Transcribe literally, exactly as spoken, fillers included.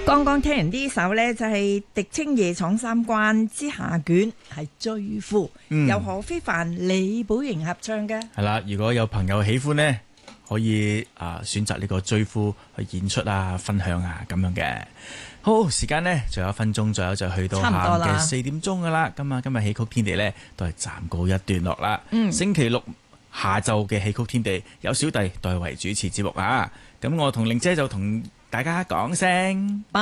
剛剛聽完呢首呢，就係狄青夜闖三關之下卷，係追夫， 嗯、 由何非凡、李寶瑩合唱嘅。 係啦，如果有朋友喜歡呢，可以啊、呃、選擇呢個追夫去演出啊、分享啊咁樣嘅。好，時間呢，仲有一分鐘左右就去到下午嘅四點鐘噶啦。咁啊，今日戲曲天地呢，都係暫告一段落啦。嗯，星期六下晝嘅戲曲天地有小弟代為主持節目啊。咁我同玲姐就同大家講聲。